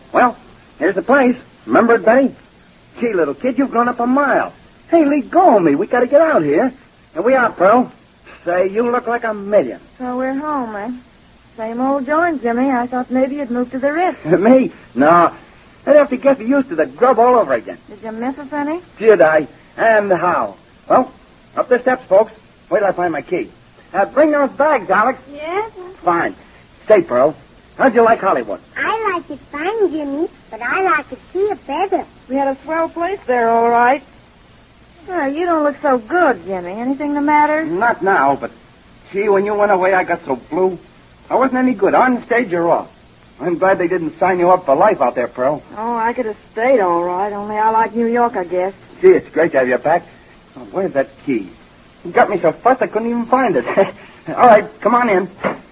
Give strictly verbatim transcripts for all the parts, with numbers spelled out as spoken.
Well, here's the place. Remember it, Betty? Gee, little kid, you've gone up a mile. Hey, let go of me. We got to get out here. Here we are, Pearl. Say, you look like a million. So we're home, eh? Same old joint, Jimmy. I thought maybe you'd moved to the Ritz. Me? No. I'd have to get used to the grub all over again. Did you miss us any? Did I? And how? Well, up the steps, folks. Wait till I find my key. Uh, bring those bags, Alex. Yes? Fine. Say, Pearl, how'd you like Hollywood? I like it fine, Jimmy, but I like it here better. We had a swell place there, all right. Well, you don't look so good, Jimmy. Anything the matter? Not now, but gee, when you went away, I got so blue. I wasn't any good, on stage or off. I'm glad they didn't sign you up for life out there, Pearl. Oh, I could have stayed all right, only I like New York, I guess. Gee, it's great to have you back. Oh, where's that key? You got me so fussed I couldn't even find it. All right, come on in.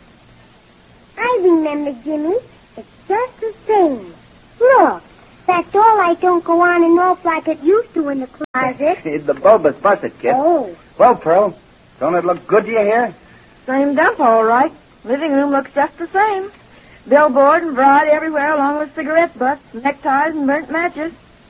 I remember, Jimmy. It's just the same. Look, that door light don't go on and off like it used to in the closet. The bulb is busted, kid. Oh. Well, Pearl, don't it look good to you here? Same dump, all right. Living room looks just the same. Billboard and variety everywhere, along with cigarette butts, neckties, and burnt matches.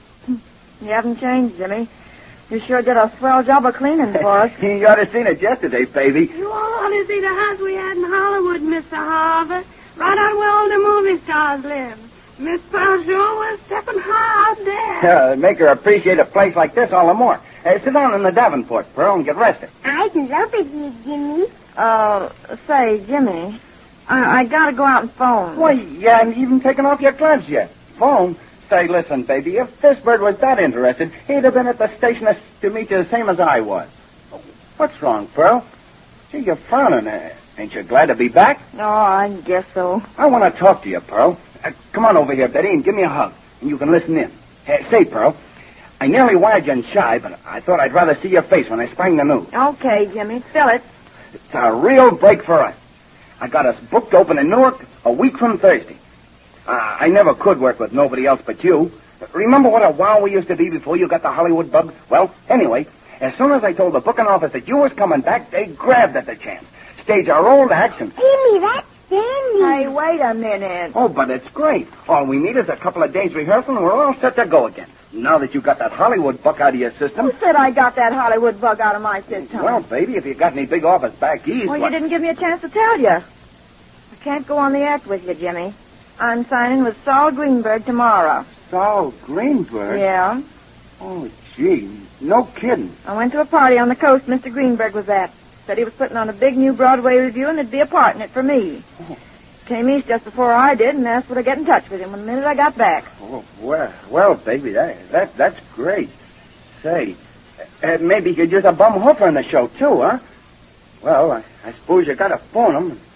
You haven't changed, Jimmy. You sure did a swell job of cleaning for us. You ought to seen it yesterday, baby. You ought to see the house we had in Hollywood, Mister Harvey. Right out where all the movie stars live. Miss Pearl sure was stepping hard there. Uh, make her appreciate a place like this all the more. Uh, sit down in the Davenport, Pearl, and get rested. I'd love it here, Jimmy. Uh, say, Jimmy, I, I gotta go out and phone. Why, you haven't even taken off your gloves yet. Phone? Say, listen, baby, if this bird was that interested, he'd have been at the station as- to meet you the same as I was. What's wrong, Pearl? Gee, you're frowning. Uh, ain't you glad to be back? Oh, I guess so. I want to talk to you, Pearl. Uh, come on over here, Betty, and give me a hug, and you can listen in. Uh, say, Pearl, I nearly wired you in shy, but I thought I'd rather see your face when I sprang the news. Okay, Jimmy, fill it. It's a real break for us. I got us booked to open in Newark a week from Thursday. Uh, I never could work with nobody else but you. Remember what a wow we used to be before you got the Hollywood bug? Well, anyway, as soon as I told the booking office that you was coming back, they grabbed at the chance. Stage our old action. Jimmy, that's dandy. Hey, wait a minute. Oh, but it's great. All we need is a couple of days rehearsal, and we're all set to go again. Now that you got that Hollywood buck out of your system. Who said I got that Hollywood bug out of my system? Well, baby, if you got any big office back east... Well, what... you didn't give me a chance to tell you. I can't go on the act with you, Jimmy. I'm signing with Saul Greenberg tomorrow. Saul Greenberg? Yeah. Oh, gee, no kidding. I went to a party on the coast Mister Greenberg was at. Said he was putting on a big new Broadway review and there'd be a part in it for me. Oh. Came east just before I did and asked would I get in touch with him the minute I got back. Oh, well, well, baby, that, that that's great. Say, uh, maybe you could use a bum hoofer in the show, too, huh? Well, I, I suppose you got to phone him.